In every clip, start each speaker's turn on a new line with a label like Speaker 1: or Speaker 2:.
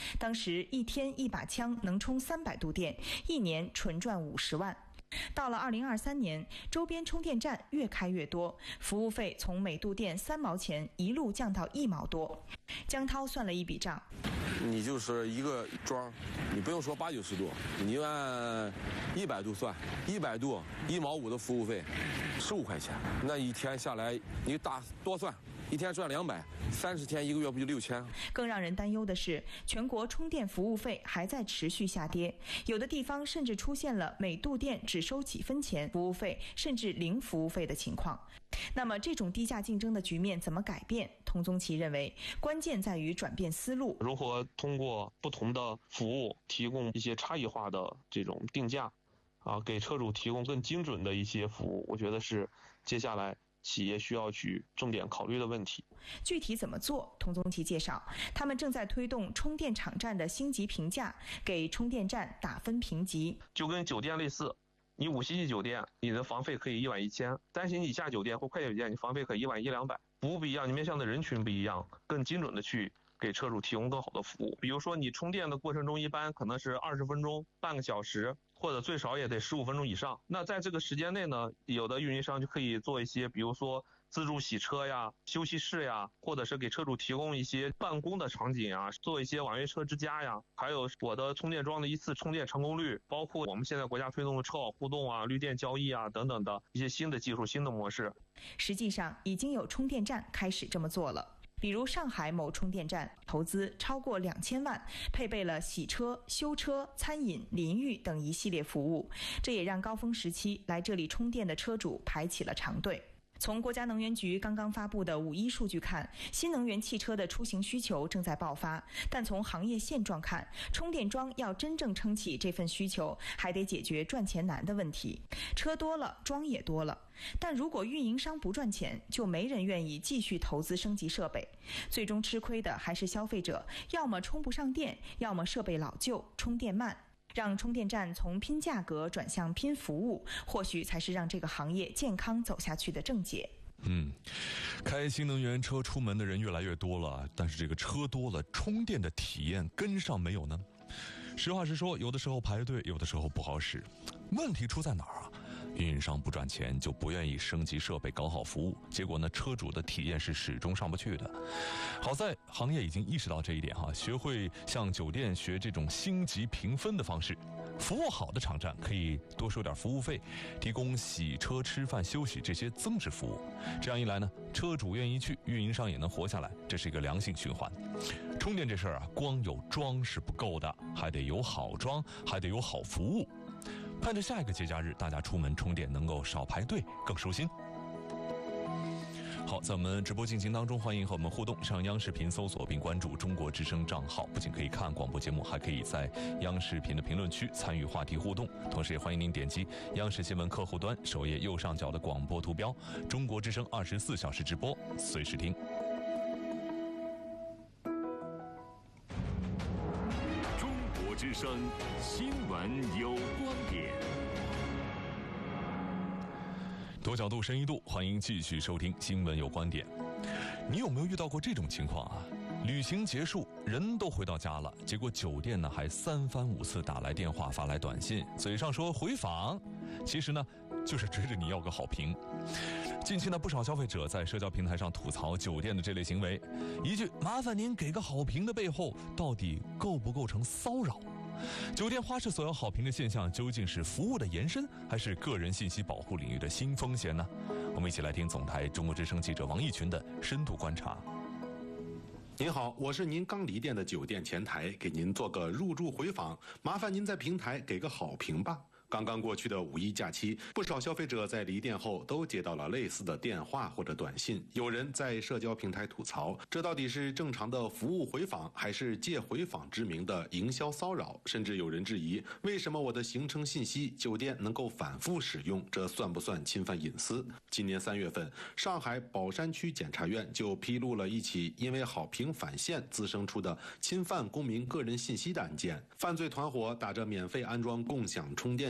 Speaker 1: 当时一天一把枪能充300度电，一年纯赚50万。到了2023年，周边充电站越开越多，服务费从每度电3毛钱一路降到1毛多。江涛算了一笔账，
Speaker 2: 你就是一个桩，你不用说80-90度，你就按100度算，100度1毛5的服务费，15块钱，那一天下来你多算，一天赚200，30天1个月不就6000？
Speaker 1: 更让人担忧的是，全国充电服务费还在持续下跌，有的地方甚至出现了每度电只收几分钱服务费，甚至零服务费的情况。那么这种低价竞争的局面怎么改变？童宗奇认为，关键在于转变思路，
Speaker 3: 如何通过不同的服务提供一些差异化的这种定价，给车主提供更精准的一些服务，我觉得是接下来企业需要去重点考虑的问题。
Speaker 1: 具体怎么做？童宗奇介绍，他们正在推动充电场站的星级评价，给充电站打分评级，
Speaker 3: 就跟酒店类似。你5星级酒店，你的房费可以11000；3星级以下酒店或快捷酒店，你房费可以1100200。服务不一样，你面向的人群不一样，更精准的去给车主提供更好的服务。比如说你充电的过程中，一般可能是20分钟、半个小时，或者最少也得15分钟以上。那在这个时间内呢，有的运营商就可以做一些，比如说自助洗车呀、休息室呀，或者是给车主提供一些办公的场景啊，做一些网约车之家呀，还有我的充电桩的一次充电成功率，包括我们现在国家推动的车好互动啊、绿电交易啊等等的一些新的技术、新的模式。
Speaker 1: 实际上已经有充电站开始这么做了。比如上海某充电站投资超过2000万，配备了洗车、修车、餐饮、淋浴等一系列服务，这也让高峰时期来这里充电的车主排起了长队。从国家能源局刚刚发布的5.1数据看，新能源汽车的出行需求正在爆发，但从行业现状看，充电桩要真正撑起这份需求，还得解决赚钱难的问题。车多了，桩也多了，但如果运营商不赚钱，就没人愿意继续投资升级设备，最终吃亏的还是消费者，要么充不上电，要么设备老旧，充电慢。让充电站从拼价格转向拼服务，或许才是让这个行业健康走下去的正解。
Speaker 4: 开新能源车出门的人越来越多了，但是这个车多了，充电的体验跟上没有呢？实话实说，有的时候排队，有的时候不好使。问题出在哪儿啊？运营商不赚钱，就不愿意升级设备搞好服务，结果呢，车主的体验是始终上不去的。好在行业已经意识到这一点学会向酒店学这种星级评分的方式。服务好的场站可以多收点服务费，提供洗车、吃饭、休息这些增值服务。这样一来呢，车主愿意去，运营商也能活下来，这是一个良性循环。充电这事儿光有桩是不够的，还得有好桩，还得有好服务。盼着下一个节假日，大家出门充电能够少排队，更舒心。好，在我们直播进行当中，欢迎和我们互动，上央视频搜索并关注中国之声账号，不仅可以看广播节目，还可以在央视频的评论区参与话题互动，同时也欢迎您点击央视新闻客户端首页右上角的广播图标，中国之声24小时直播，随时听。
Speaker 5: 中国之声新闻有观点。
Speaker 4: 多角度深一度，欢迎继续收听新闻有观点。你有没有遇到过这种情况啊？旅行结束，人都回到家了，结果酒店呢还3番5次打来电话发来短信，嘴上说回访，其实呢就是追着你要个好评。近期呢，不少消费者在社交平台上吐槽酒店的这类行为，一句麻烦您给个好评的背后，到底构不构成骚扰？酒店花式索要好评的现象究竟是服务的延伸，还是个人信息保护领域的新风险呢？我们一起来听总台中国之声记者王毅群的深度观察。
Speaker 6: 您好，我是您刚离店的酒店前台，给您做个入住回访，麻烦您在平台给个好评吧。刚刚过去的5.1假期，不少消费者在离店后都接到了类似的电话或者短信。有人在社交平台吐槽，这到底是正常的服务回访，还是借回访之名的营销骚扰？甚至有人质疑，为什么我的行程信息酒店能够反复使用，这算不算侵犯隐私？今年3月份，上海宝山区检察院就披露了一起因为好评返现滋生出的侵犯公民个人信息的案件。犯罪团伙打着免费安装共享充电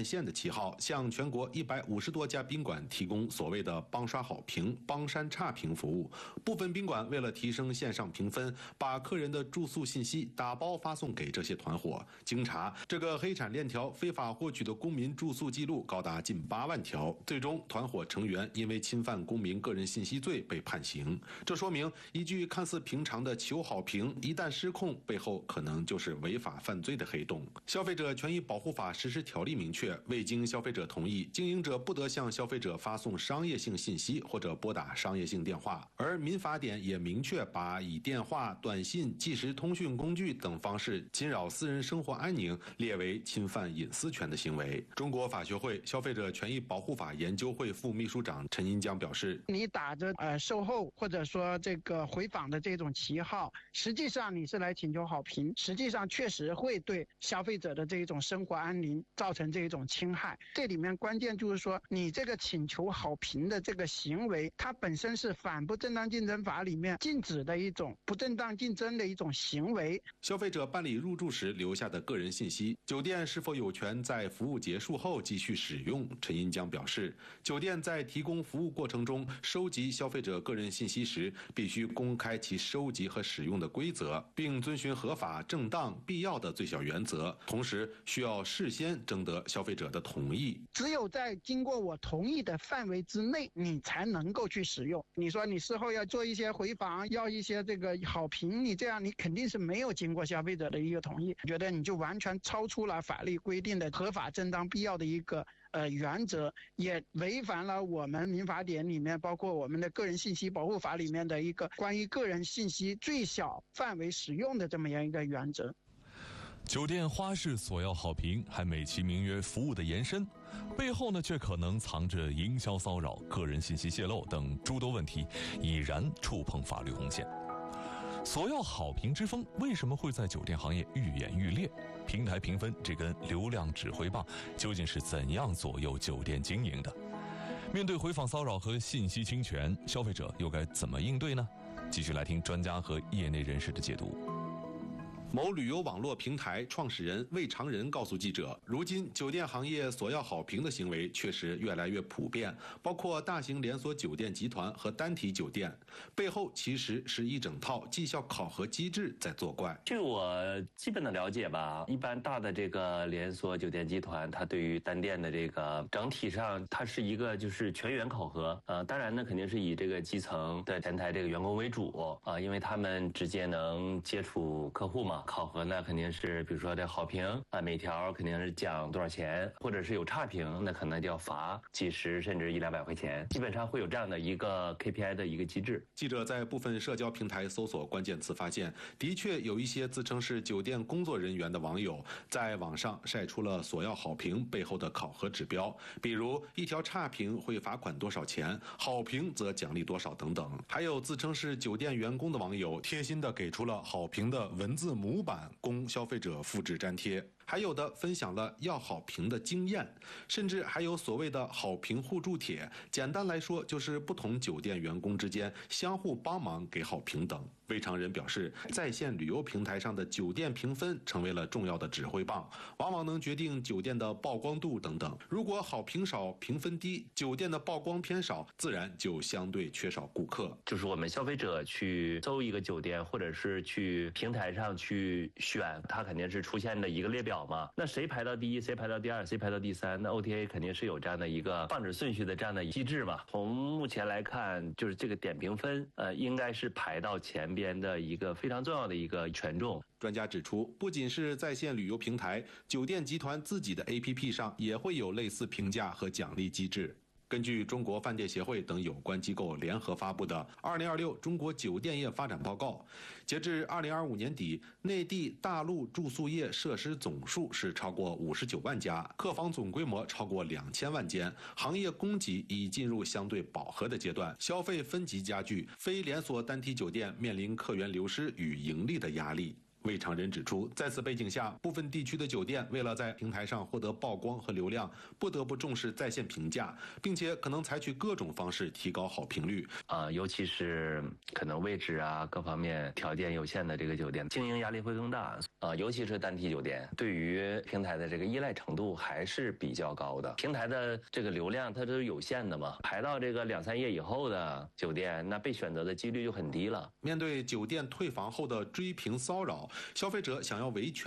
Speaker 6: 线的旗号，向全国150多家宾馆提供所谓的帮刷好评、帮删差评服务。部分宾馆为了提升线上评分，把客人的住宿信息打包发送给这些团伙。经查，这个黑产链条非法获取的公民住宿记录高达近8万条，最终团伙成员因为侵犯公民个人信息罪被判刑。这说明一句看似平常的求好评，一旦失控，背后可能就是违法犯罪的黑洞。消费者权益保护法实施条例明确，未经消费者同意，经营者不得向消费者发送商业性信息或者拨打商业性电话。而民法典也明确把以电话、短信、即时通讯工具等方式侵扰私人生活安宁列为侵犯隐私权的行为。中国法学会消费者权益保护法研究会副秘书长陈银江表示，
Speaker 7: 你打着售后或者说这个回访的这种旗号，实际上你是来请求好评，实际上确实会对消费者的这种生活安宁造成这种侵害。这里面关键就是说，你这个请求好评的这个行为，它本身是反不正当竞争法里面禁止的一种不正当竞争的一种行为。
Speaker 6: 消费者办理入住时留下的个人信息，酒店是否有权在服务结束后继续使用？陈银江表示，酒店在提供服务过程中收集消费者个人信息时，必须公开其收集和使用的规则，并遵循合法、正当、必要的最小原则，同时需要事先征得消费者的同意。
Speaker 7: 只有在经过我同意的范围之内，你才能够去使用。你说你事后要做一些回访，要一些这个好评，你这样你肯定是没有经过消费者的一个同意，觉得你就完全超出了法律规定的合法、正当、必要的一个原则，也违反了我们民法典里面，包括我们的个人信息保护法里面的一个关于个人信息最小范围使用的这么样一个原则。
Speaker 4: 酒店花式索要好评，还美其名曰服务的延伸，背后呢却可能藏着营销骚扰、个人信息泄露等诸多问题，已然触碰法律红线。索要好评之风为什么会在酒店行业愈演愈烈？平台评分这根流量指挥棒究竟是怎样左右酒店经营的？面对回访骚扰和信息侵权，消费者又该怎么应对呢？继续来听专家和业内人士的解读。
Speaker 6: 某旅游网络平台创始人魏长仁告诉记者，如今酒店行业索要好评的行为确实越来越普遍，包括大型连锁酒店集团和单体酒店，背后其实是一整套绩效考核机制在作怪。
Speaker 8: 据我基本的了解吧，一般大的这个连锁酒店集团，它对于单店的这个整体上，它是一个就是全员考核。当然呢，肯定是以这个基层的前台这个员工为主啊，因为他们直接能接触客户嘛。考核呢，肯定是比如说这好评啊，每条肯定是奖多少钱，或者是有差评，那可能就要罚几十甚至100-200块钱，基本上会有这样的一个 KPI 的一个机制。
Speaker 6: 记者在部分社交平台搜索关键词，发现的确有一些自称是酒店工作人员的网友在网上晒出了索要好评背后的考核指标，比如一条差评会罚款多少钱，好评则奖励多少等等。还有自称是酒店员工的网友贴心地给出了好评的文字模板供消费者复制粘贴，还有的分享了要好评的经验，甚至还有所谓的好评互助帖，简单来说就是不同酒店员工之间相互帮忙给好评等。魏长仁表示，在线旅游平台上的酒店评分成为了重要的指挥棒，往往能决定酒店的曝光度等等。如果好评少、评分低，酒店的曝光偏少，自然就相对缺少顾客。
Speaker 8: 就是我们消费者去搜一个酒店，或者是去平台上去选，它肯定是出现的一个列表嘛。那谁排到第一，谁排到第二，谁排到第三，那 OTA 肯定是有这样的一个放置顺序的这样的机制嘛。从目前来看，就是这个点评分，应该是排到前边的一个非常重要的一个权重。
Speaker 6: 专家指出，不仅是在线旅游平台，酒店集团自己的 APP 上也会有类似评价和奖励机制。根据中国饭店协会等有关机构联合发布的《2026中国酒店业发展报告》，截至2025年底，内地大陆住宿业设施总数是超过59万家，客房总规模超过2000万间，行业供给已进入相对饱和的阶段，消费分级加剧，非连锁单体酒店面临客源流失与盈利的压力。 魏长仁指出，在此背景下，部分地区的酒店为了在平台上获得曝光和流量，不得不重视在线评价，并且可能采取各种方式提高好评率。
Speaker 8: 尤其是可能位置啊各方面条件有限的这个酒店，经营压力会更大。尤其是单体酒店，对于平台的这个依赖程度还是比较高的。平台的这个流量它都是有限的嘛，排到这个2、3页以后的酒店，那被选择的几率就很低了。
Speaker 6: 面对酒店退房后的追评骚扰，消费者想要维权